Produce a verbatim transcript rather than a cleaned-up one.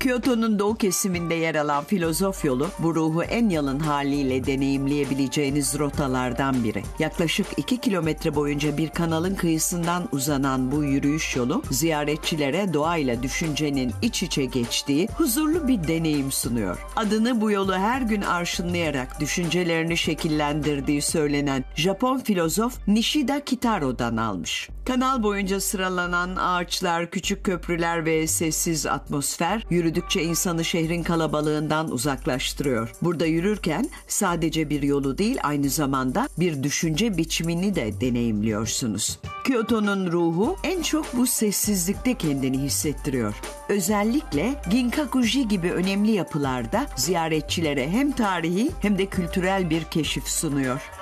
Kyoto'nun doğu kesiminde yer alan Filozof Yolu, bu ruhu en yalın haliyle deneyimleyebileceğiniz rotalardan biri. Yaklaşık iki kilometre boyunca bir kanalın kıyısından uzanan bu yürüyüş yolu, ziyaretçilere doğayla düşüncenin iç içe geçtiği huzurlu bir deneyim sunuyor. Adını bu yolu her gün arşınlayarak düşüncelerini şekillendirdiği söylenen Japon filozof Nishida Kitaro'dan almış. Kanal boyunca sıralanan ağaçlar, küçük köprüler ve sessiz atmosfer yürüdükçe insanı şehrin kalabalığından uzaklaştırıyor. Burada yürürken sadece bir yolu değil, aynı zamanda bir düşünce biçimini de deneyimliyorsunuz. Kyoto'nun ruhu en çok bu sessizlikte kendini hissettiriyor. Özellikle Ginkakuji gibi önemli yapılarda ziyaretçilere hem tarihi hem de kültürel bir keşif sunuyor.